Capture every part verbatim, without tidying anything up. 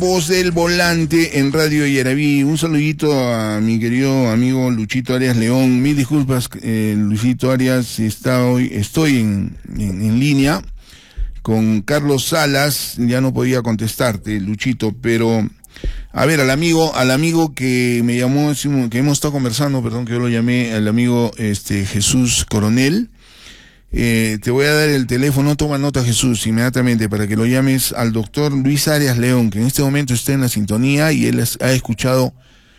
Pos del Volante en Radio Yaraví. Un saludito a mi querido amigo Luchito Arias León. Mil disculpas, eh, Luchito Arias, está hoy, estoy en, en, en línea con Carlos Salas. Ya no podía contestarte, Luchito, pero a ver, al amigo, al amigo que me llamó, que hemos estado conversando, perdón que yo lo llamé, al amigo este Jesús Coronel. Eh, te voy a dar el teléfono, toma nota Jesús, inmediatamente, para que lo llames al doctor Luis Arias León, que en este momento está en la sintonía y él ha escuchado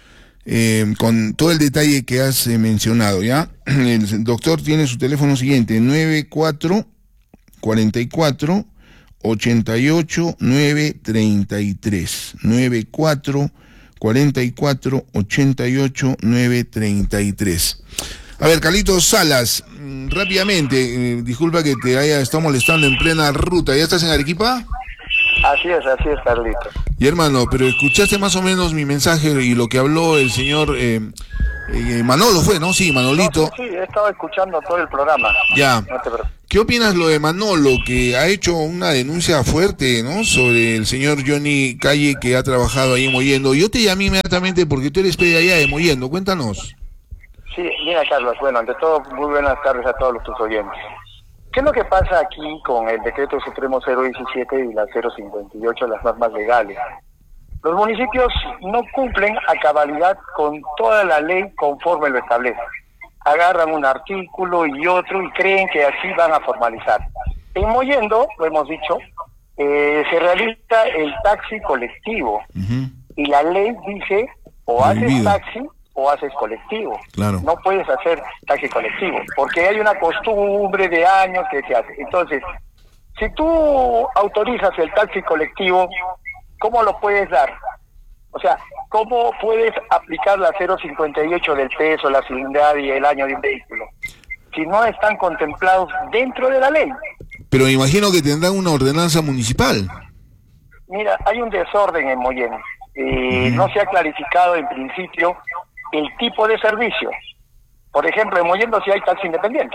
eh, con todo el detalle que has eh, mencionado, ¿ya? El doctor tiene su teléfono siguiente, nueve cuatro cuatro cuatro ocho ocho nueve tres tres, nueve cuatro cuatro cuatro ocho ocho nueve tres tres. A ver, Carlitos Salas, rápidamente, eh, disculpa que te haya estado molestando en plena ruta. ¿Ya estás en Arequipa? Así es, así es, Carlitos. Y hermano, pero escuchaste más o menos mi mensaje y lo que habló el señor eh, eh, Manolo, fue, ¿no? Sí, Manolito. No, sí, sí, he estado escuchando todo el programa. Ya. No te preocupes. ¿Qué opinas lo de Manolo, que ha hecho una denuncia fuerte, ¿no?, sobre el señor Johnny Calle, que ha trabajado ahí en Mollendo? Yo te llamé inmediatamente porque tú eres de allá de Mollendo. Cuéntanos. Sí, mira, Carlos, bueno, ante todo, muy buenas tardes a todos tus oyentes. ¿Qué es lo que pasa aquí con el decreto supremo cero diecisiete y la cero cincuenta y ocho, las normas legales? Los municipios no cumplen a cabalidad con toda la ley conforme lo establece. Agarran un artículo y otro y creen que así van a formalizar. En Mollendo, lo hemos dicho, eh, se realiza el taxi colectivo. Uh-huh. Y la ley dice, o haces taxi o haces colectivo. Claro. No puedes hacer taxi colectivo, porque hay una costumbre de años que se hace. Entonces, si tú autorizas el taxi colectivo, ¿cómo lo puedes dar? O sea, ¿cómo puedes aplicar la cero cincuenta y ocho del peso, la cilindrada y el año de un vehículo, si no están contemplados dentro de la ley? Pero me imagino que tendrán una ordenanza municipal. Mira, hay un desorden en Mollendo. Eh, uh-huh. No se ha clarificado en principio el tipo de servicio. Por ejemplo, en Mollendo sí hay taxi independiente.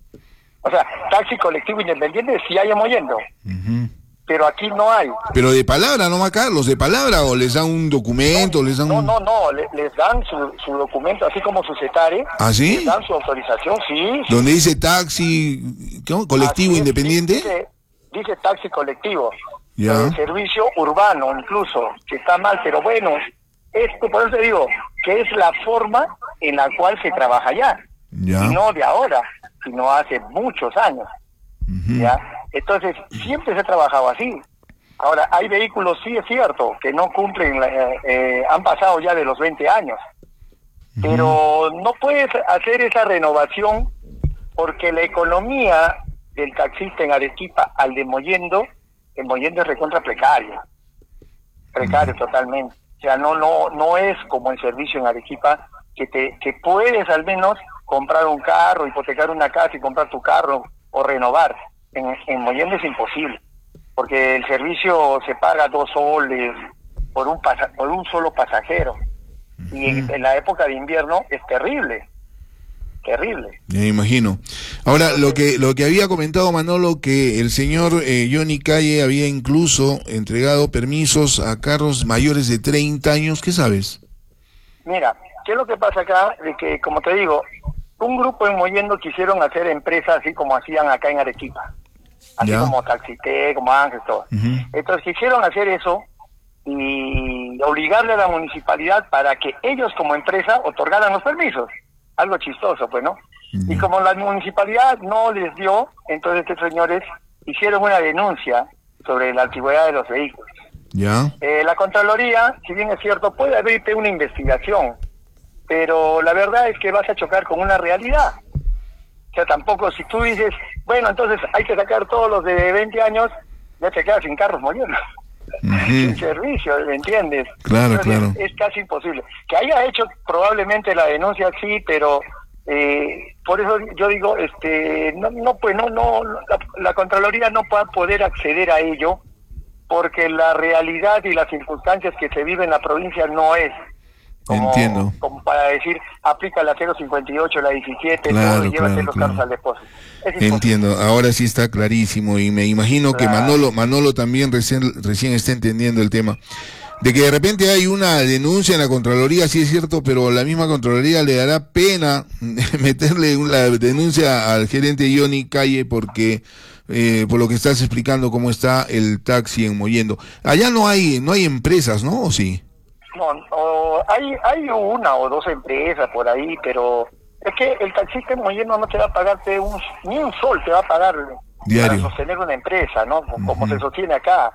O sea, taxi colectivo independiente sí hay en Mollendo. Uh-huh. Pero aquí no hay. Pero de palabra, ¿no, Carlos? ¿De palabra? ¿O les dan un documento? No, les dan no, un... no, no, les, les dan su, su documento, así como su CETARE. ¿Ah, sí? Les dan su autorización, sí. sí. ¿Donde dice taxi, ¿qué? ¿Colectivo así independiente? Dice, dice taxi colectivo. Ya. El servicio urbano, incluso, que está mal, pero bueno, esto por eso te digo, que es la forma en la cual se trabaja ya. Ya. Y no de ahora, sino hace muchos años. Uh-huh. ¿Ya? Entonces, siempre se ha trabajado así. Ahora, hay vehículos, sí es cierto, que no cumplen, eh, eh, han pasado ya de los veinte años. Uh-huh. Pero no puedes hacer esa renovación porque la economía del taxista en Arequipa al de Mollendo, en Mollendo es recontra precario. Precario uh-huh. totalmente. O sea, no, no, no es como el servicio en Arequipa, que te, que puedes al menos comprar un carro, hipotecar una casa y comprar tu carro o renovar. En, en Mollendo es imposible, porque el servicio se paga dos soles por un pasa, por un solo pasajero. Uh-huh. Y en, en la época de invierno es terrible, terrible. Me imagino. Ahora, Entonces, lo que lo que había comentado Manolo, que el señor eh, Johnny Calle había incluso entregado permisos a carros mayores de treinta años, ¿qué sabes? Mira, ¿qué es lo que pasa acá? De que, como te digo, un grupo en Mollendo quisieron hacer empresas así como hacían acá en Arequipa. Así ya. Como Taxité, como Ángel, todo. Uh-huh. Entonces quisieron hacer eso y obligarle a la municipalidad para que ellos como empresa otorgaran los permisos. Algo chistoso, pues, ¿no? Uh-huh. Y como la municipalidad no les dio, entonces estos señores hicieron una denuncia sobre la antigüedad de los vehículos. Ya. Eh, la Contraloría, si bien es cierto, puede abrirte una investigación, pero la verdad es que vas a chocar con una realidad. O sea, tampoco si tú dices, bueno, entonces hay que sacar todos los de veinte años, ya te quedas sin carros Mollendo. Uh-huh. Sin servicio, ¿me entiendes? Claro, entonces, claro. Es casi imposible. Que haya hecho probablemente la denuncia, sí, pero eh, por eso yo digo, este, no, no pues no, no, la, la Contraloría no va a poder acceder a ello, porque la realidad y las circunstancias que se viven en la provincia no es como, Entiendo. como para decir, aplica la cero cincuenta y ocho, la diecisiete, claro, todo, y llévate claro, los claro. carros al depósito. Entiendo, ahora sí está clarísimo y me imagino claro. que Manolo Manolo también recién recién está entendiendo el tema. de que de repente hay una denuncia en la Contraloría, sí es cierto, pero la misma Contraloría le dará pena meterle una denuncia al gerente Johnny Calle porque eh, por lo que estás explicando cómo está el taxi en Mollendo. Allá no hay no hay empresas, ¿no? ¿O sí? No, o hay hay una o dos empresas por ahí, pero es que el taxista en Mollendo no te va a pagarte un, ni un sol, te va a pagar diario para sostener una empresa, ¿no? Como uh-huh. se sostiene acá.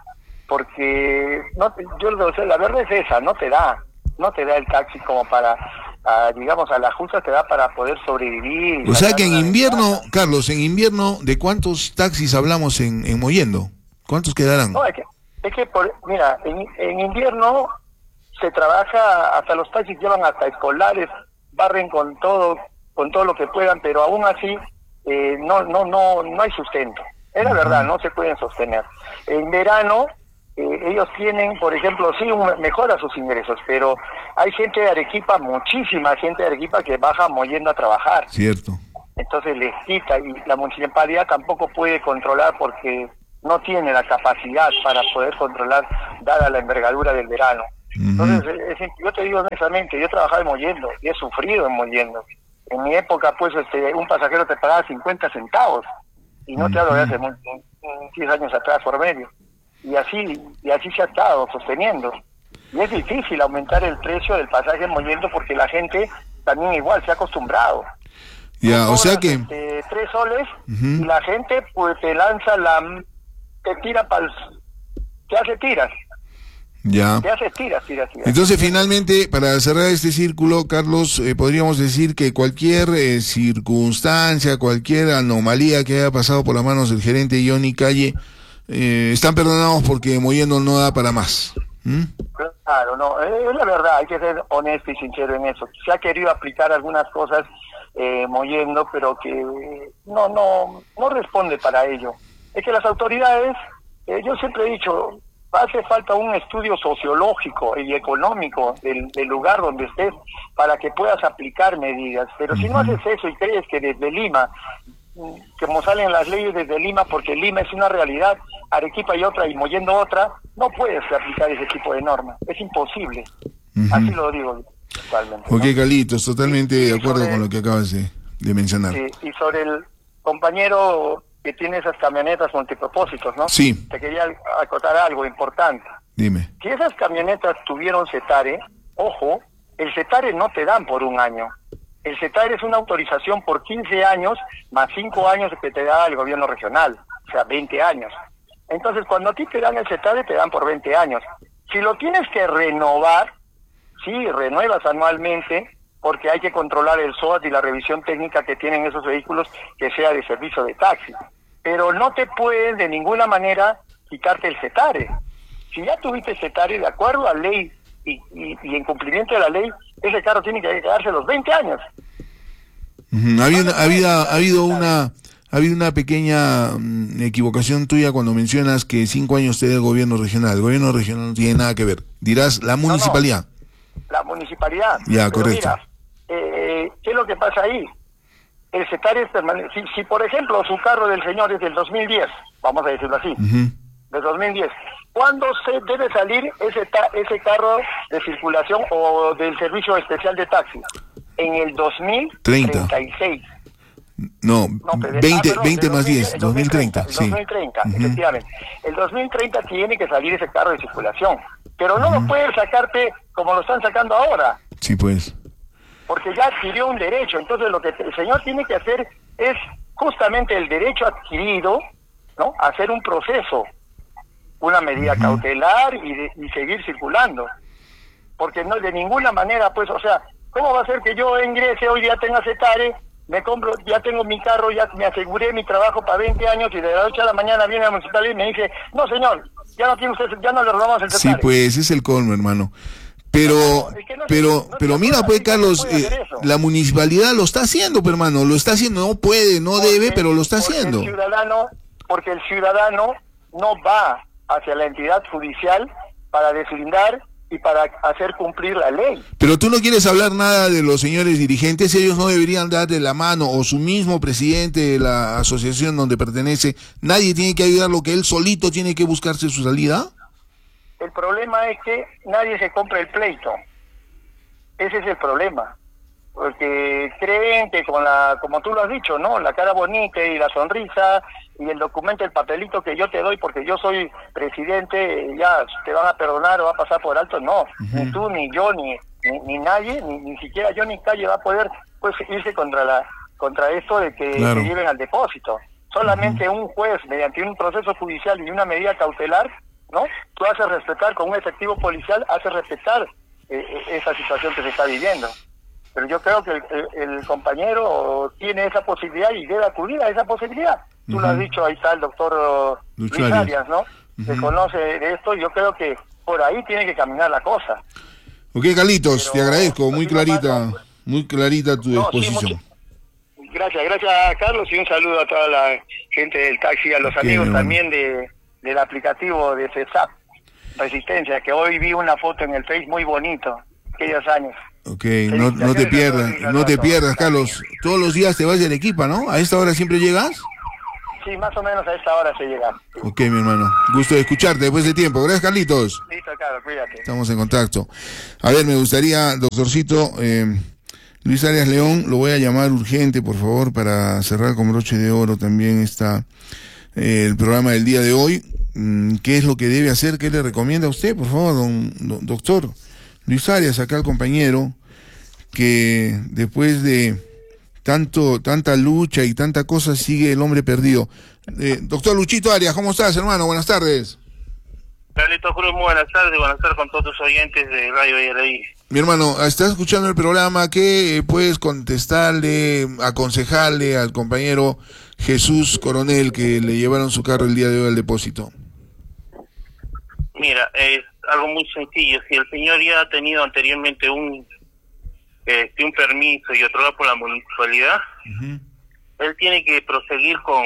Porque no te, yo lo sé, la verdad es esa, no te da, no te da el taxi como para, a, digamos, a la justa te da para poder sobrevivir. O sea que en invierno, Carlos, en invierno, ¿de cuántos taxis hablamos en, en Mollendo? ¿Cuántos quedarán? No, es que, es que por, mira, en, en invierno se trabaja, hasta los taxis llevan hasta escolares, barren con todo, con todo lo que puedan, pero aún así eh, no, no, no, no hay sustento. Es la verdad, no se pueden sostener. En verano Eh, ellos tienen, por ejemplo, sí, un, mejora sus ingresos, pero hay gente de Arequipa, muchísima gente de Arequipa que baja Mollendo a trabajar. Cierto. Entonces les quita, y la municipalidad tampoco puede controlar porque no tiene la capacidad para poder controlar, dada la envergadura del verano. Uh-huh. Entonces, es, es, yo te digo honestamente, yo he trabajado en Mollendo y he sufrido en Mollendo. En mi época, pues, este, un pasajero te pagaba cincuenta centavos, y no uh-huh. te hablo de hace diez años atrás por medio. Y así y así se ha estado sosteniendo. Y es difícil aumentar el precio del pasaje en Mollendo porque la gente también igual se ha acostumbrado. Ya, o sea que... Este, tres soles uh-huh. y la gente pues te lanza la... te tira para el... te hace tiras. Ya. Te hace tiras, tiras, tiras. Entonces, finalmente, para cerrar este círculo, Carlos, eh, podríamos decir que cualquier eh, circunstancia, cualquier anomalía que haya pasado por las manos del gerente Johnny Calle, Eh, están perdonados porque Mollendo no da para más. ¿Mm? Claro, no, es la verdad, hay que ser honesto y sincero en eso. Se ha querido aplicar algunas cosas eh, Mollendo, pero que no, no, no responde para ello. Es que las autoridades, eh, yo siempre he dicho, hace falta un estudio sociológico y económico del, del lugar donde estés para que puedas aplicar medidas. Pero uh-huh. si no haces eso y crees que desde Lima, como salen las leyes desde Lima, porque Lima es una realidad, Arequipa y otra, y Mollendo otra, no puedes aplicar ese tipo de normas, es imposible. Uh-huh. Así lo digo totalmente. Ok, ¿no? Carlitos, totalmente y, de acuerdo sobre, con lo que acabas de, de mencionar. Sí, y sobre el compañero que tiene esas camionetas multipropósitos, ¿no? Sí. Te quería acotar algo importante. Dime. Si esas camionetas tuvieron CETARE, ojo, el CETARE no te dan por un año. El CETARE es una autorización por quince años, más cinco años que te da el gobierno regional, o sea, veinte años. Entonces, cuando a ti te dan el CETARE, te dan por veinte años. Si lo tienes que renovar, sí, renuevas anualmente, porque hay que controlar el S O A T y la revisión técnica que tienen esos vehículos, que sea de servicio de taxi. Pero no te pueden de ninguna manera quitarte el CETARE. Si ya tuviste CETARE, de acuerdo a ley y, y, y en cumplimiento de la ley, ese carro tiene que quedarse los veinte años. Uh-huh. Ha habido, ha habido, ha habido una... Ha habido una pequeña mm, equivocación tuya cuando mencionas que cinco años te da el gobierno regional. El gobierno regional no tiene nada que ver. Dirás la municipalidad. No, no, la municipalidad. Ya, pero correcto. Mira, eh, ¿qué es lo que pasa ahí? El CETARE es permanente. Si, si, por ejemplo, su carro del señor es del dos mil diez, vamos a decirlo así, uh-huh. del dos mil diez, ¿cuándo se debe salir ese, ta- ese carro de circulación o del servicio especial de taxi? En el dos mil treinta y seis. No, no veinte, ah, perdón, veinte más diez, el dos mil treinta. El dos mil treinta, sí. efectivamente. El dos mil treinta tiene que salir ese carro de circulación, pero no uh-huh. lo pueden sacarte como lo están sacando ahora. Sí, pues. Porque ya adquirió un derecho, entonces lo que el señor tiene que hacer es justamente el derecho adquirido, ¿no? Hacer un proceso, una medida uh-huh. cautelar y, de, y seguir circulando. Porque no de ninguna manera, pues, o sea, ¿cómo va a ser que yo ingrese hoy día tenga CETARE? Me compro, ya tengo mi carro, ya me aseguré mi trabajo para veinte años y de la noche a la mañana viene la municipalidad y me dice, no señor, ya no tiene usted, ya no le robamos el CETARE. Sí, pues es el colmo, hermano. Pero, no, es que no pero, se, no pero mira, pues Carlos, no eh, la municipalidad lo está haciendo, pues, hermano, lo está haciendo, no puede, no porque, debe, pero lo está haciendo. El ciudadano, porque el ciudadano no va hacia la entidad judicial para deslindar y para hacer cumplir la ley. Pero tú no quieres hablar nada de los señores dirigentes, ellos no deberían darle la mano, o su mismo presidente de la asociación donde pertenece, nadie tiene que ayudar, lo que él solito tiene que buscarse su salida. el problema es que nadie se compra el pleito. Ese es el problema. Porque creen que con la, como tú lo has dicho, ¿no? La cara bonita y la sonrisa y el documento, el papelito que yo te doy porque yo soy presidente, ya te van a perdonar o va a pasar por alto. No, uh-huh. Ni tú, ni yo, ni ni, ni nadie, ni, ni siquiera yo ni Calle va a poder pues irse contra la contra esto de que claro. se lleven al depósito. Solamente uh-huh. un juez, mediante un proceso judicial y una medida cautelar, ¿no? Tú haces respetar, con un efectivo policial, haces respetar eh, esa situación que se está viviendo. Pero yo creo que el, el, el compañero tiene esa posibilidad y debe acudir a esa posibilidad. Tú uh-huh. lo has dicho, ahí está el doctor Luis Arias, ¿no? Uh-huh. Se conoce de esto, y yo creo que por ahí tiene que caminar la cosa. Ok, Carlitos, Pero, te agradezco, muy clarita, más, muy clarita tu no, exposición. Sí, mucho, gracias, gracias Carlos, y un saludo a toda la gente del taxi, a los okay, amigos también de del aplicativo de CESAP Resistencia, que hoy vi una foto en el Face muy bonito, aquellos años. Ok, no, no te pierdas, no te pierdas, Carlos. Todos los días te vas de Arequipa, ¿no? ¿A esta hora siempre llegas? Sí, más o menos a esta hora se llega. Ok, mi hermano. Gusto de escucharte después de tiempo. Gracias, Carlitos. Listo, Carlos, cuídate. Estamos en contacto. A ver, me gustaría, doctorcito, eh, Luis Arias León, lo voy a llamar urgente, por favor, para cerrar con broche de oro también está eh, el programa del día de hoy. ¿Qué es lo que debe hacer? ¿Qué le recomienda a usted, por favor, don, don doctor Luis Arias, acá el compañero, que después de tanto tanta lucha y tanta cosa sigue el hombre perdido? Eh, doctor Luchito Arias, ¿cómo estás, hermano? Buenas tardes. Carlitos Cruz, muy buenas tardes, buenas tardes con todos tus oyentes de Radio I R I. Mi hermano, estás escuchando el programa, ¿qué puedes contestarle, aconsejarle al compañero Jesús Coronel que le llevaron su carro el día de hoy al depósito? Mira, es algo muy sencillo. Si el señor ya ha tenido anteriormente un este, un permiso y otorgado por la municipalidad, uh-huh. él tiene que proseguir con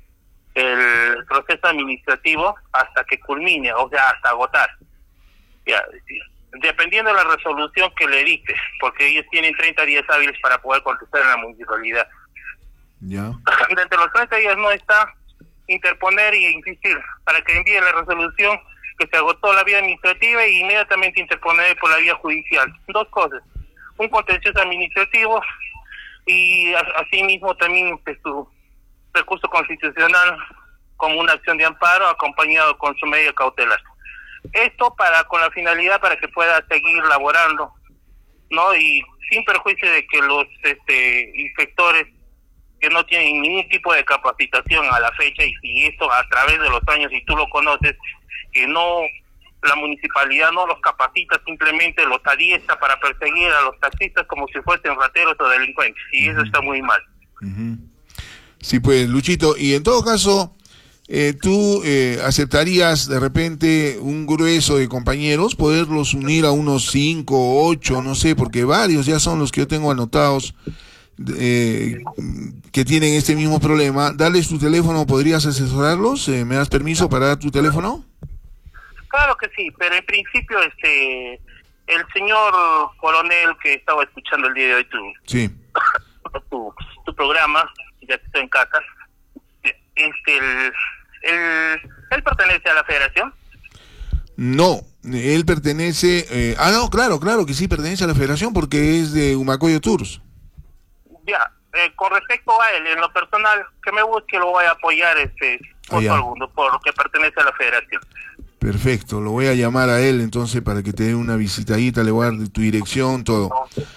el proceso administrativo hasta que culmine, o sea, hasta agotar. Ya, dependiendo de la resolución que le dicte, porque ellos tienen treinta días hábiles para poder contestar en la municipalidad. Ya. Dentro de los treinta días no está interponer y insistir para que envíe la resolución que se agotó la vía administrativa e inmediatamente interponer por la vía judicial. Dos cosas, un contencioso administrativo y asimismo también pues, su recurso constitucional como una acción de amparo acompañado con su medida cautelar. Esto para con la finalidad para que pueda seguir laborando, ¿no? Y sin perjuicio de que los este, inspectores que no tienen ningún tipo de capacitación a la fecha, y si esto a través de los años, y tú lo conoces, que no, la municipalidad no los capacita, simplemente los adiestra para perseguir a los taxistas como si fuesen rateros o delincuentes, y eso uh-huh. está muy mal. Uh-huh. Sí, pues, Luchito, y en todo caso, eh, ¿tú eh, aceptarías de repente un grueso de compañeros, poderlos unir a unos cinco, ocho, no sé, porque varios ya son los que yo tengo anotados, Eh, que tienen este mismo problema, darles tu teléfono? ¿Podrías asesorarlos? Eh, ¿Me das permiso para dar tu teléfono? Claro que sí, pero en principio este el señor coronel que estaba escuchando el día de hoy tu, sí. tu, tu programa, ya que estoy en casa, este el, el, ¿él pertenece a la federación? No, él pertenece, eh, ah no, claro, claro que sí pertenece a la federación porque es de Humacoyo Tours. Ya, eh, con respecto a él, en lo personal, que me busque, lo voy a apoyar este por ah, alguno, por lo que pertenece a la federación. Perfecto, lo voy a llamar a él entonces para que te dé una visitadita, le voy a dar tu dirección, todo.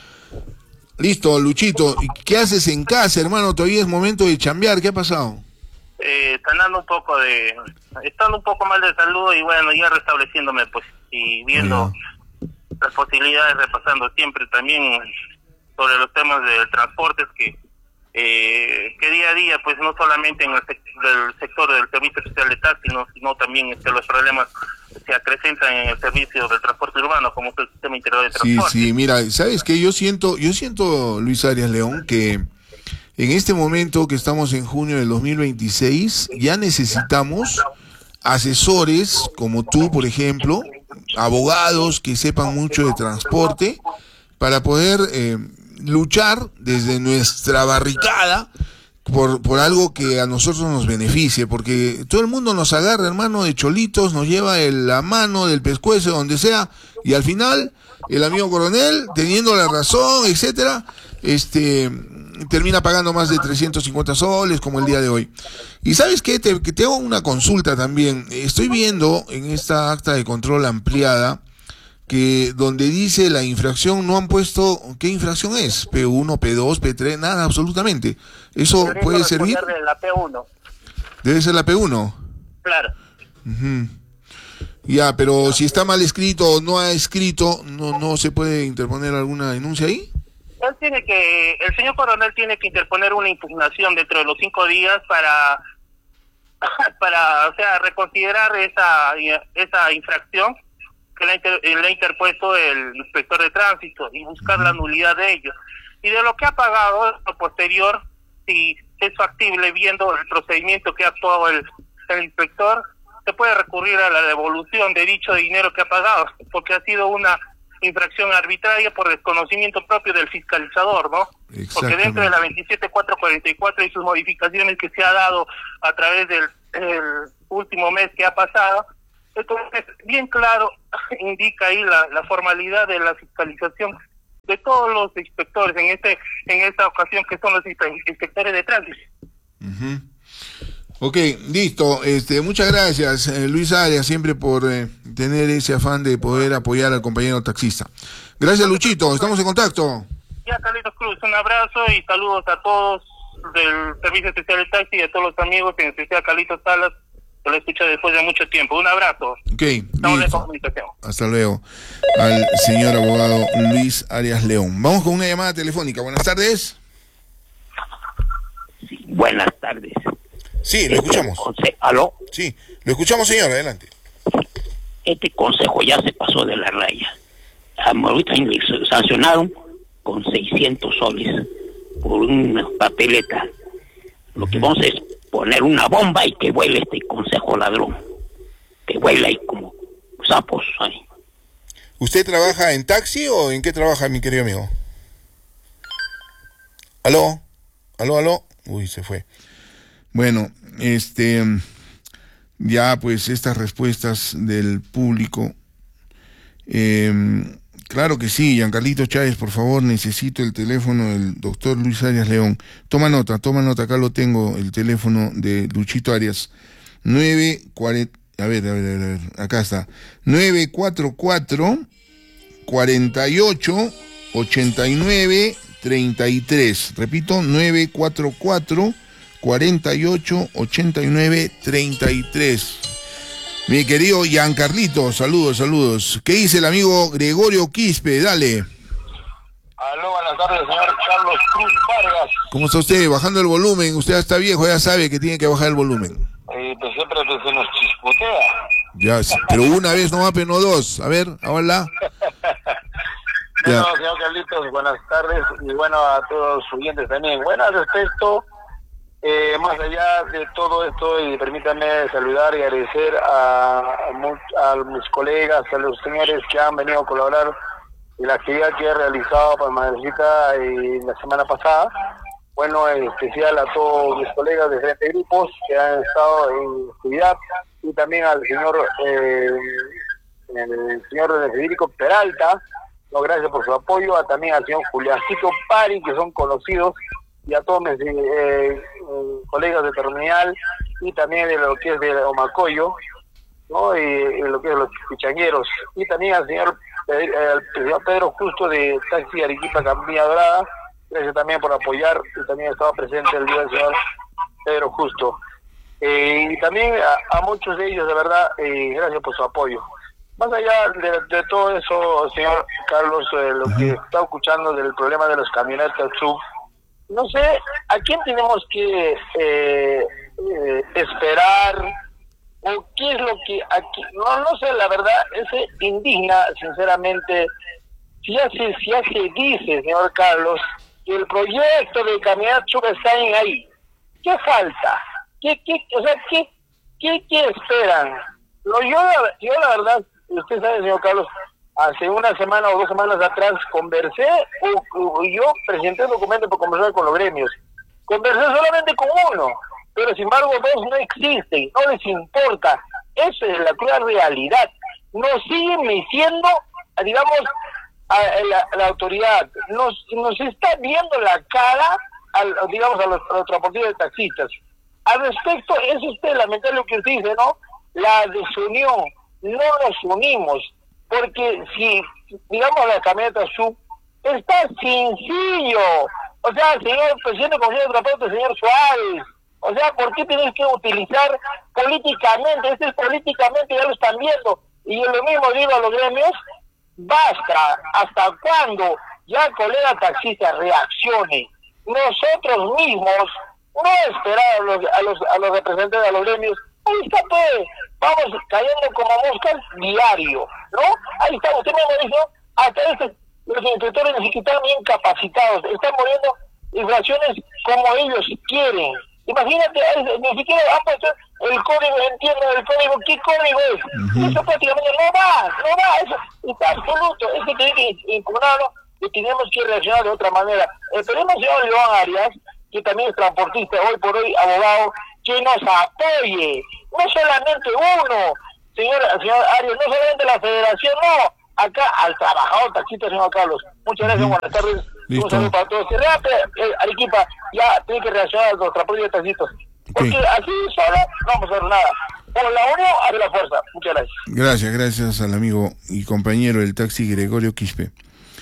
Listo, Luchito, ¿qué haces en casa, hermano? Todavía es momento de chambear, ¿qué ha pasado? Eh, estando un poco de, estando un poco mal de salud y bueno, ya restableciéndome pues, y viendo ah, las posibilidades, repasando siempre también sobre los temas de transportes que eh, que día a día pues no solamente en el, sec del sector del servicio social de taxi, sino, sino también este, los problemas se acrecentan en el servicio del transporte urbano como es el sistema interior de transporte. Sí, sí, mira, ¿sabes qué? Yo siento, yo siento, Luis Arias León, que en este momento que estamos en junio del dos mil veintiséis ya necesitamos asesores como tú, por ejemplo, abogados que sepan mucho de transporte para poder eh, luchar desde nuestra barricada por, por algo que a nosotros nos beneficie, porque todo el mundo nos agarra, hermano, de cholitos, nos lleva el, la mano del pescuezo, donde sea, y al final, el amigo coronel, teniendo la razón, etcétera, este, termina pagando más de trescientos cincuenta soles, como el día de hoy. Y ¿sabes qué? Te, que te hago una consulta también. Estoy viendo en esta acta de control ampliada, que donde dice la infracción no han puesto qué infracción es, P uno, P dos, P tres, nada, absolutamente. ¿Eso Debería puede servir? corresponder de la P uno. Debe ser la P uno. Claro. Uh-huh. Ya, pero si está mal escrito o no ha escrito, no no se puede interponer alguna denuncia ahí. Él tiene que, el señor coronel tiene que interponer una impugnación dentro de los cinco días para, para, o sea, reconsiderar esa esa infracción que le ha, inter, le ha interpuesto el inspector de tránsito y buscar la nulidad de ello. Y de lo que ha pagado, lo posterior, si es factible, viendo el procedimiento que ha actuado el, el inspector, se puede recurrir a la devolución de dicho dinero que ha pagado, porque ha sido una infracción arbitraria por desconocimiento propio del fiscalizador, ¿no? Porque dentro de la veintisiete mil cuatrocientos cuarenta y cuatro y sus modificaciones que se ha dado a través del el último mes que ha pasado, entonces bien claro indica ahí la, la formalidad de la fiscalización de todos los inspectores en este en esta ocasión, que son los inspectores de tránsito. Uh-huh. Ok, listo. Este, muchas gracias, eh, Luis Arias, siempre por eh, tener ese afán de poder apoyar al compañero taxista. Gracias, Luchito. Estamos en contacto. Ya, Carlitos Cruz, un abrazo y saludos a todos del Servicio Especial de Taxi y a todos los amigos, en especial a Carlitos Salas, que lo escucha después de mucho tiempo. Un abrazo. Ok, estamos en comunicación. Hasta luego. Al señor abogado Luis Arias León. Vamos con una llamada telefónica. Buenas tardes. Sí, buenas tardes. Sí, lo escuchamos. Este ¿Aló? Sí, lo escuchamos, señor, adelante. Este consejo ya se pasó de la raya. Ahorita le sancionaron con seiscientos soles por una papeleta. Lo que vamos es poner una bomba y que vuele este consejo ladrón. Que vuela ahí como sapos ahí. ¿Usted trabaja en taxi o en qué trabaja, mi querido amigo? ¿Aló? ¿Aló, aló? Uy, se fue. Bueno, este, ya pues estas respuestas del público, eh, claro que sí, Giancarlito Chávez, por favor, necesito el teléfono del doctor Luis Arias León. Toma nota, toma nota, acá lo tengo, el teléfono de Luchito Arias, nueve cuarenta, a ver, a ver, a ver, a ver, acá está, nueve cuatro cuatro, cuarenta y ocho, ochenta y nueve, treinta y tres, repito, nueve cuatro cuatro, cuarenta y ocho, ochenta y nueve, treinta y tres. Mi querido Giancarlito, saludos, saludos. ¿Qué dice el amigo Gregorio Quispe? Dale. Aló, buenas tardes, señor Carlos Cruz Vargas. ¿Cómo está usted? Bajando el volumen. Usted ya está viejo, ya sabe que tiene que bajar el volumen. Eh, pues siempre pues, se nos chispotea. Ya, pero una vez nomás, pero no dos. A ver, ahora. Bueno, señor Carlitos, buenas tardes y bueno a todos los oyentes también. Bueno, al respecto, eh, más allá de todo esto, y permítanme saludar y agradecer a, a, a mis colegas, a los señores que han venido a colaborar en la actividad que he realizado para Madrecita eh, la semana pasada. Bueno, en especial a todos mis colegas de diferentes grupos que han estado en actividad y también al señor eh, el señor Federico Peralta. No, gracias por su apoyo, a, también al señor Juliancito Pari, que son conocidos, y a todos mis eh, eh, colegas de Terminal y también de lo que es de Omacoyo, ¿no? Y, y lo que es los pichangueros, y también al señor, eh, al señor Pedro Justo de Taxi Arequipa Campiña Dorada. Gracias también por apoyar, y también estaba presente el día del señor Pedro Justo. Eh, y también a, a muchos de ellos, de verdad, eh, gracias por su apoyo. Más allá de, de todo eso, señor Carlos, eh, lo que está escuchando del problema de los camionetas sub, no sé, ¿a quién tenemos que eh, eh, esperar? ¿O qué es lo que aquí? No, no sé, la verdad, ese indigna, sinceramente, si ya se, si ya se dice, señor Carlos, que el proyecto de camionetas sub está en ahí. ¿Qué falta? ¿Qué, qué, o sea, qué, qué, qué esperan? No, yo, yo la verdad, usted sabe, señor Carlos, hace una semana o dos semanas atrás conversé, o, o yo presenté un documento para conversar con los gremios, conversé solamente con uno, pero sin embargo dos no existen, no les importa. Esa es la cruda realidad. Nos siguen diciendo, digamos, a la, la autoridad, nos, nos está viendo la cara, al, digamos, a los, a los transportistas de taxistas. Al respecto, es usted lamentable lo que usted dice, ¿no? La desunión, no nos unimos, porque si, digamos, la camioneta sub, está sencillo. O sea, señor presidente del Consejo de Transporte, señor Suárez, o sea, ¿por qué tienes que utilizar políticamente? Esto es políticamente, ya lo están viendo. Y yo lo mismo digo a los gremios, basta, ¿hasta cuándo? Ya, colega taxista, reaccione. Nosotros mismos, no esperar a los, a los, a los representantes de los gremios, ahí está, pues, vamos cayendo como moscas diario, ¿no? Ahí está, usted mismo dijo, hasta este, los inspectores ni siquiera están bien capacitados, están muriendo infracciones como ellos quieren. Imagínate, ni siquiera han puesto el código, entiendo el código, ¿qué código es? Uh-huh. Eso prácticamente no va, no va, eso está absoluto, eso tiene que impugnarlo y tenemos que reaccionar de otra manera. Esperemos, señor León Arias, que también es transportista, hoy por hoy abogado, que nos apoye, no solamente uno, señor, señor Arias, no solamente la federación, no, acá al trabajador taxista, señor Carlos. Muchas gracias, uh-huh. Buenas tardes. Listo. Un saludo para todos. Que rápido, eh, Arequipa ya tiene que reaccionar a los transportes de taxistas. Porque okay. Así solo no vamos a hacer nada. Por la unión, abre la fuerza. Muchas gracias. Gracias, gracias al amigo y compañero del taxi Gregorio Quispe.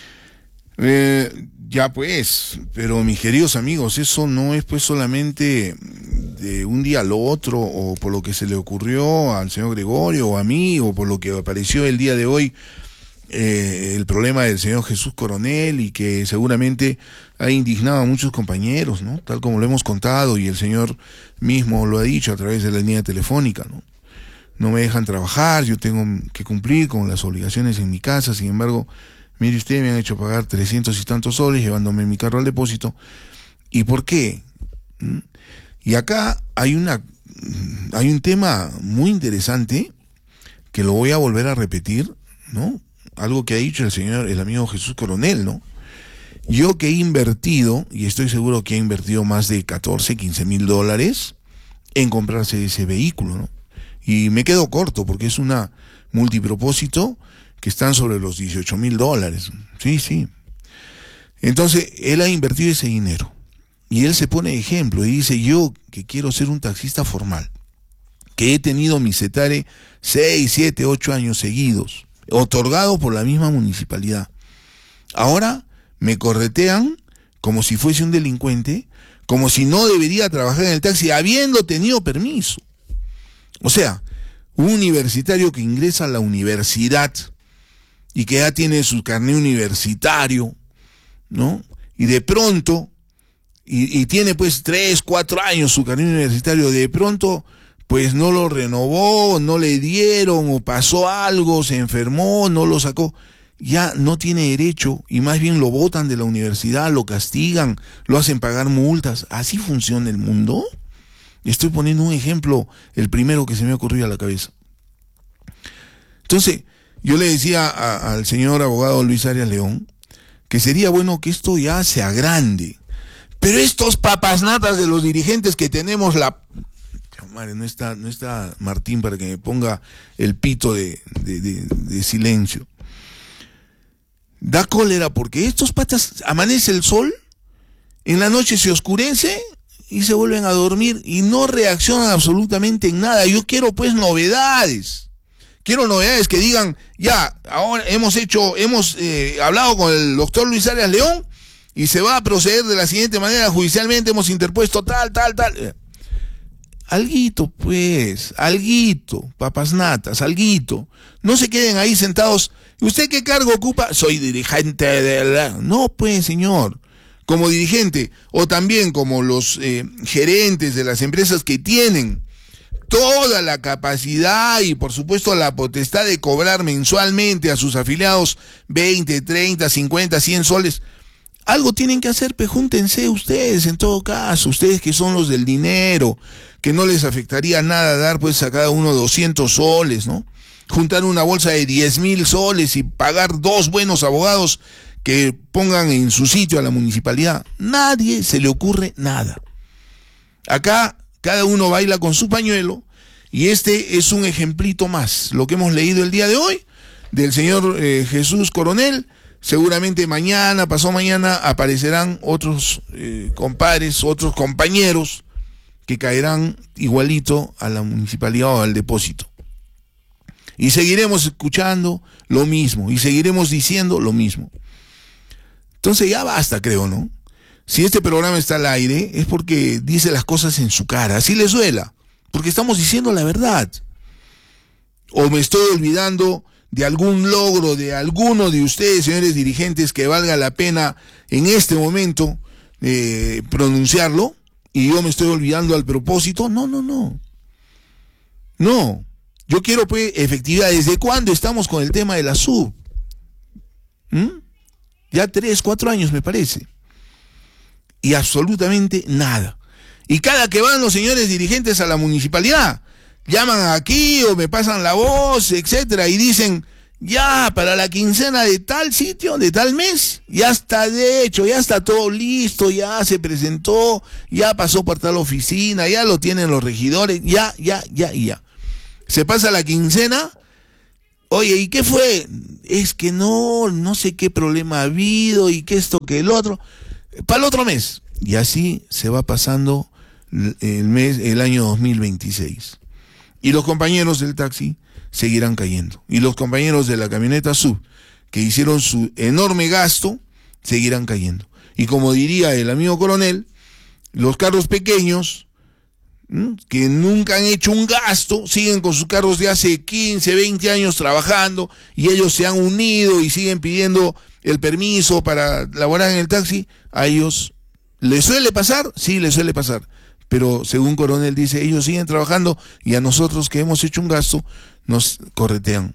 Eh, ya pues, pero mis queridos amigos, eso no es pues solamente de un día al otro, o por lo que se le ocurrió al señor Gregorio o a mí, o por lo que apareció el día de hoy. Eh, el problema del señor Jesús Coronel, y que seguramente ha indignado a muchos compañeros, ¿no? Tal como lo hemos contado, y el señor mismo lo ha dicho a través de la línea telefónica, ¿no? No me dejan trabajar, yo tengo que cumplir con las obligaciones en mi casa, sin embargo, mire usted, me han hecho pagar trescientos y tantos soles llevándome mi carro al depósito. ¿Y por qué? ¿Mm? Y acá hay una hay un tema muy interesante que lo voy a volver a repetir, ¿no? Algo que ha dicho el señor, el amigo Jesús Coronel, ¿no? Yo que he invertido, y estoy seguro que he invertido más de catorce, quince mil dólares en comprarse ese vehículo, ¿no? Y me quedo corto porque es una multipropósito que están sobre los dieciocho mil dólares. Sí, sí. Entonces, él ha invertido ese dinero. Y él se pone de ejemplo y dice, yo que quiero ser un taxista formal, que he tenido mi CETARE seis, siete, ocho años seguidos, otorgado por la misma municipalidad. Ahora me corretean como si fuese un delincuente, como si no debería trabajar en el taxi habiendo tenido permiso. O sea, un universitario que ingresa a la universidad y que ya tiene su carnet universitario, ¿no? Y de pronto, y, y tiene pues tres, cuatro años su carnet universitario, de pronto pues no lo renovó, no le dieron, o pasó algo, se enfermó, no lo sacó, ya no tiene derecho, y más bien lo botan de la universidad, lo castigan, lo hacen pagar multas. ¿Así funciona el mundo? Estoy poniendo un ejemplo, el primero que se me ocurrió a la cabeza. Entonces, yo le decía a, al señor abogado Luis Arias León que sería bueno que esto ya se agrande, pero estos papasnatas de los dirigentes que tenemos la... Madre, no está, no está Martín para que me ponga el pito de, de, de, de silencio. Da cólera porque estos patas, amanece el sol, en la noche se oscurece y se vuelven a dormir y no reaccionan absolutamente en nada. Yo quiero pues novedades. Quiero novedades que digan, ya, ahora hemos hecho, hemos eh, hablado con el doctor Luis Arias León y se va a proceder de la siguiente manera, judicialmente hemos interpuesto tal, tal, tal. Alguito, pues, alguito, papasnatas, alguito. No se queden ahí sentados. ¿Usted qué cargo ocupa? Soy dirigente de la... No, pues, señor. Como dirigente, o también como los eh, gerentes de las empresas que tienen toda la capacidad y, por supuesto, la potestad de cobrar mensualmente a sus afiliados veinte, treinta, cincuenta, cien soles. Algo tienen que hacer, pues júntense ustedes, en todo caso, ustedes que son los del dinero, que no les afectaría nada dar pues a cada uno doscientos soles, ¿no? Juntar una bolsa de diez mil soles y pagar dos buenos abogados que pongan en su sitio a la municipalidad. Nadie se le ocurre nada. Acá cada uno baila con su pañuelo y este es un ejemplito más. Lo que hemos leído el día de hoy del señor eh, Jesús Coronel, seguramente mañana, pasado mañana, aparecerán otros eh, compadres, otros compañeros que caerán igualito a la municipalidad o al depósito. Y seguiremos escuchando lo mismo, y seguiremos diciendo lo mismo. Entonces ya basta, creo, ¿no? Si este programa está al aire, es porque dice las cosas en su cara, así les duela, porque estamos diciendo la verdad. O me estoy olvidando de algún logro de alguno de ustedes, señores dirigentes, que valga la pena en este momento eh, pronunciarlo, y yo me estoy olvidando al propósito. No, no, no. No. Yo quiero, pues, efectividad. ¿Desde cuándo estamos con el tema de la sub? ¿Mm? Ya tres, cuatro años, me parece. Y absolutamente nada. Y cada que van los señores dirigentes a la municipalidad, llaman aquí o me pasan la voz, etcétera, y dicen, ya, para la quincena de tal sitio, de tal mes, ya está de hecho, ya está todo listo, ya se presentó, ya pasó por tal oficina, ya lo tienen los regidores, ya, ya, ya, ya. Se pasa la quincena, oye, ¿y qué fue? Es que no, no sé qué problema ha habido, y que esto, que el otro, para el otro mes. Y así se va pasando el mes, el año dos mil veintiséis. Y los compañeros del taxi seguirán cayendo. Y los compañeros de la camioneta sub, que hicieron su enorme gasto, seguirán cayendo. Y como diría el amigo coronel, los carros pequeños, ¿m? que nunca han hecho un gasto, siguen con sus carros de hace quince, veinte años trabajando, y ellos se han unido y siguen pidiendo el permiso para laborar en el taxi. A ellos les suele pasar, sí les suele pasar, pero según Coronel dice, ellos siguen trabajando y a nosotros que hemos hecho un gasto nos corretean.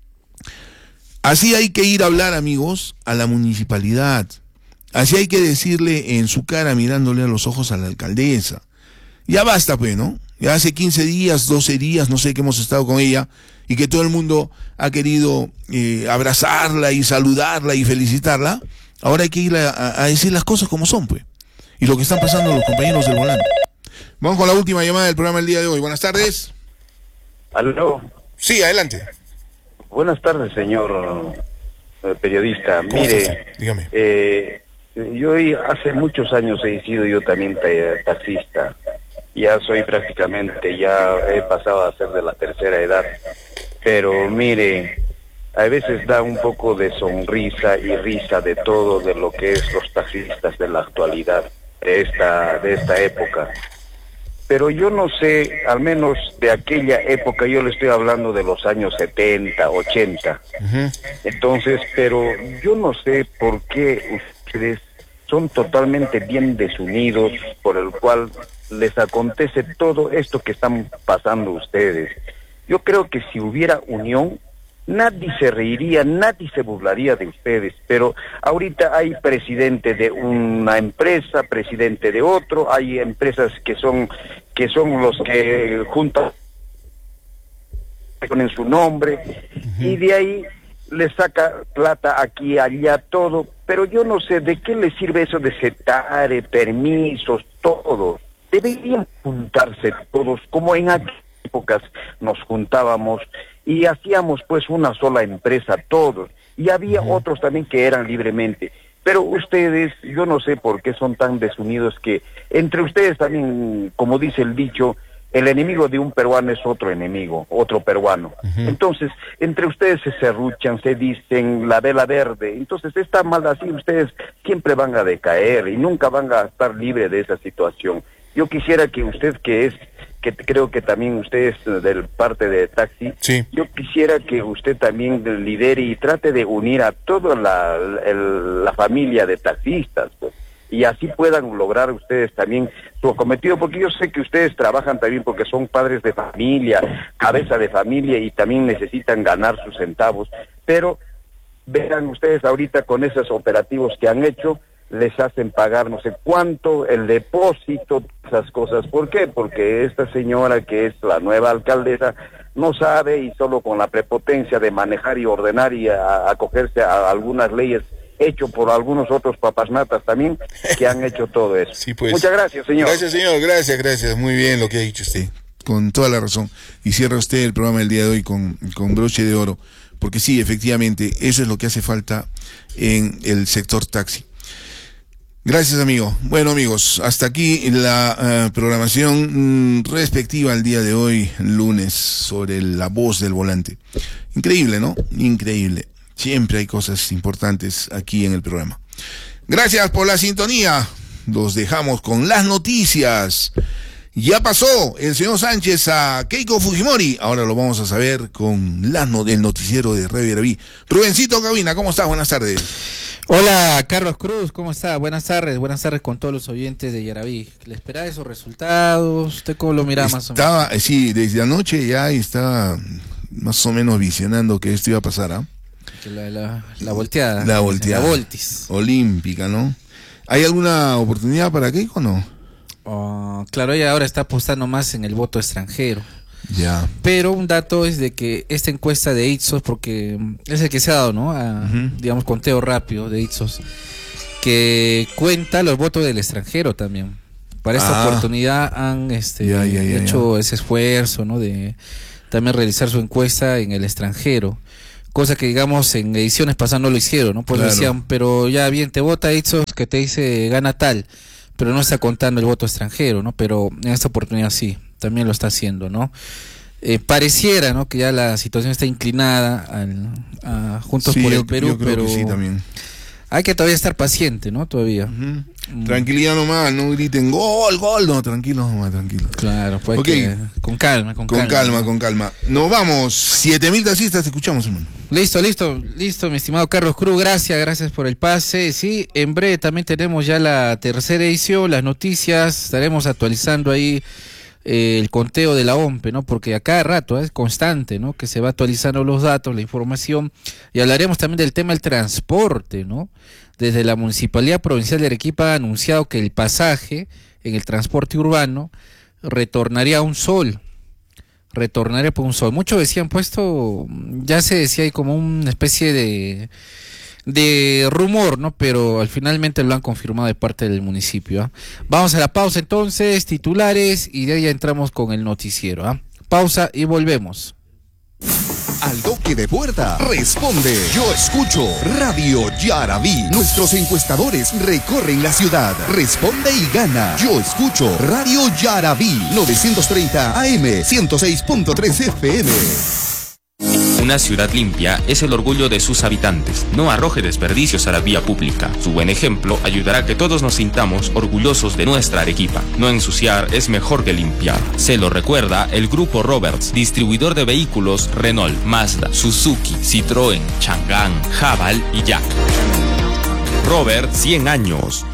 Así hay que ir a hablar, amigos, a la municipalidad. Así hay que decirle en su cara, mirándole a los ojos a la alcaldesa. Ya basta, pues, ¿no? Ya hace quince días, doce días, no sé, que hemos estado con ella y que todo el mundo ha querido eh, abrazarla y saludarla y felicitarla. Ahora hay que ir a, a decir las cosas como son, pues. Y lo que están pasando los compañeros del volante. Vamos con la última llamada del programa del día de hoy. Buenas tardes. Aló. Sí, adelante. Buenas tardes, señor eh, periodista. Mire, dígame. Eh, yo hace muchos años he sido yo también taxista. Ya soy prácticamente, ya he pasado a ser de la tercera edad. Pero mire, a veces da un poco de sonrisa y risa de todo de lo que es los taxistas de la actualidad, de esta, de esta época. Pero yo no sé, al menos de aquella época, yo le estoy hablando de los años setenta, ochenta. Uh-huh. Entonces, pero yo no sé por qué ustedes son totalmente bien desunidos, por el cual les acontece todo esto que están pasando ustedes. Yo creo que si hubiera unión, nadie se reiría, nadie se burlaría de ustedes, pero ahorita hay presidente de una empresa, presidente de otro, hay empresas que son que son los que juntan, ponen su nombre, uh-huh. y de ahí le saca plata aquí, allá, todo, pero yo no sé de qué les sirve eso de setare, permisos, todo. Deberían juntarse todos, como en aquellas épocas nos juntábamos y hacíamos pues una sola empresa todos, y había uh-huh. otros también que eran libremente, pero ustedes, yo no sé por qué son tan desunidos, que entre ustedes también, como dice el dicho, el enemigo de un peruano es otro enemigo, otro peruano. Uh-huh. Entonces, entre ustedes se serruchan, se dicen la vela verde, entonces está mal así, ustedes siempre van a decaer y nunca van a estar libres de esa situación. Yo quisiera que usted, que es, que creo que también usted es del parte de taxi, sí. yo quisiera que usted también lidere y trate de unir a toda la, el, la familia de taxistas, pues, y así puedan lograr ustedes también su cometido, porque yo sé que ustedes trabajan también porque son padres de familia, cabeza de familia, y también necesitan ganar sus centavos, pero vean ustedes ahorita con esos operativos que han hecho, les hacen pagar no sé cuánto, el depósito, esas cosas. ¿Por qué? Porque esta señora, que es la nueva alcaldesa, no sabe, y solo con la prepotencia de manejar y ordenar y a, acogerse a algunas leyes hecho por algunos otros papasnatas también que han hecho todo eso. Sí, pues. Muchas gracias, señor. Gracias, señor, gracias, gracias. Muy bien lo que ha dicho usted, con toda la razón. Y cierra usted el programa del día de hoy con, con broche de oro, porque sí, efectivamente, eso es lo que hace falta en el sector taxi. Gracias, amigo. Bueno, amigos, hasta aquí la uh, programación mm, respectiva al día de hoy, lunes, sobre la voz del volante. Increíble, ¿no? Increíble. Siempre hay cosas importantes aquí en el programa. Gracias por la sintonía. Los dejamos con las noticias. Ya pasó el señor Sánchez a Keiko Fujimori. Ahora lo vamos a saber con la no, el noticiero de Radio Yaraví. Rubencito Cabina, ¿cómo estás? Buenas tardes. Hola, Carlos Cruz, ¿cómo está? Buenas tardes, buenas tardes con todos los oyentes de Yaraví. ¿Le esperaba esos resultados? ¿Usted cómo lo mira más o menos? Estaba, sí, desde anoche ya estaba más o menos visionando que esto iba a pasar, ¿ah? ¿eh? La, la, la volteada. La volteada. La voltis. Olímpica, ¿no? ¿Hay alguna oportunidad para Keiko o no? Oh, claro, ella ahora está apostando más en el voto extranjero. Ya. Pero un dato es de que esta encuesta de Ipsos, porque es el que se ha dado, ¿no? A, uh-huh. digamos, conteo rápido de Ipsos, que cuenta los votos del extranjero también. Para esta ah. oportunidad han este, ya, ya, ya, hecho ya. ese esfuerzo, ¿no? De también realizar su encuesta en el extranjero. Cosa que, digamos, en ediciones pasadas no lo hicieron, ¿no? Pues claro. decían, pero ya bien, te vota Ipsos que te dice gana tal, pero no está contando el voto extranjero, ¿no? Pero en esta oportunidad sí, también lo está haciendo, ¿no? Eh, pareciera, ¿no? Que ya la situación está inclinada al, a Juntos sí, por el yo, Perú, yo creo pero que sí, también. Hay que todavía estar paciente, ¿no? Todavía. Uh-huh. Mm. Tranquilidad nomás, no griten gol, gol, no, tranquilo nomás, tranquilo. Claro, pues okay. que, con calma, con, con calma. Con calma, ¿no? con calma. Nos vamos, siete mil taxistas, te escuchamos, hermano. Listo, listo, listo, mi estimado Carlos Cruz, gracias, gracias por el pase. Sí, en breve también tenemos ya la tercera edición, las noticias, estaremos actualizando ahí eh, el conteo de la O M P E, ¿no? Porque a cada rato es constante, ¿no? Que se va actualizando los datos, la información, y hablaremos también del tema del transporte, ¿no? Desde la Municipalidad Provincial de Arequipa ha anunciado que el pasaje en el transporte urbano retornaría a un sol. Retornaría por un sol. Muchos decían, puesto, ya se decía ahí como una especie de de rumor, ¿no? Pero al finalmente lo han confirmado de parte del municipio, ¿eh? Vamos a la pausa entonces, titulares, y de ahí ya entramos con el noticiero, ¿eh? Pausa y volvemos. Al toque de puerta, responde. Yo escucho Radio Yaraví. Nuestros encuestadores recorren la ciudad. Responde y gana. Yo escucho Radio Yaraví. novecientos treinta A M, ciento seis punto tres F M. Una ciudad limpia es el orgullo de sus habitantes. No arroje desperdicios a la vía pública. Su buen ejemplo ayudará a que todos nos sintamos orgullosos de nuestra Arequipa. No ensuciar es mejor que limpiar. Se lo recuerda el Grupo Roberts, distribuidor de vehículos Renault, Mazda, Suzuki, Citroën, Chang'an, Haval y Jack. Robert, cien años.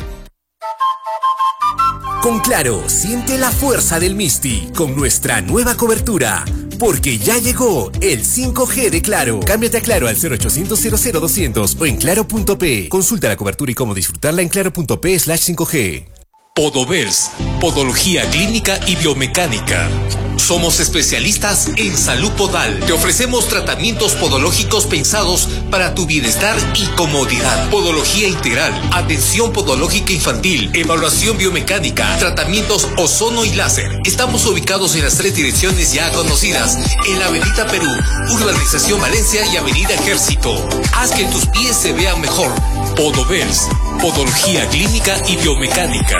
Con Claro, siente la fuerza del Misti con nuestra nueva cobertura. Porque ya llegó el cinco G de Claro. Cámbiate a Claro al cero ochocientos cero cero doscientos o en claro punto pe. Consulta la cobertura y cómo disfrutarla en claro punto pe slash cinco G. Podovers, Podología Clínica y Biomecánica. Somos especialistas en salud podal. Te ofrecemos tratamientos podológicos pensados para tu bienestar y comodidad. Podología integral, atención podológica infantil, evaluación biomecánica, tratamientos ozono y láser. Estamos ubicados en las tres direcciones ya conocidas, en la Avenida Perú, Urbanización Valencia y Avenida Ejército. Haz que tus pies se vean mejor. Podovers, Podología Clínica y Biomecánica.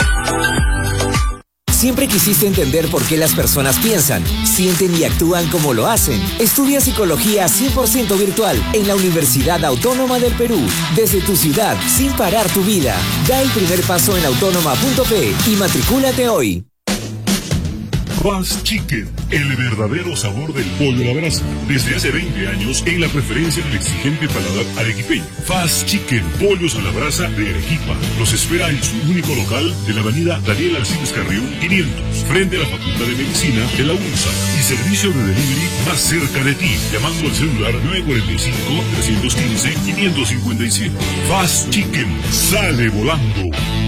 Siempre quisiste entender por qué las personas piensan, sienten y actúan como lo hacen. Estudia psicología cien por ciento virtual en la Universidad Autónoma del Perú. Desde tu ciudad, sin parar tu vida. Da el primer paso en autónoma punto pe y matricúlate hoy. Fast Chicken, el verdadero sabor del pollo a la brasa. Desde hace veinte años, en la preferencia del exigente paladar arequipeño. Fast Chicken, pollos a la brasa de Arequipa. Los espera en su único local de la avenida Daniel Alcides Carrión quinientos, frente a la Facultad de Medicina de la UNSA. Y servicio de delivery más cerca de ti, llamando al celular nueve cuatro cinco, tres uno cinco, cinco cinco siete. Fast Chicken, sale volando.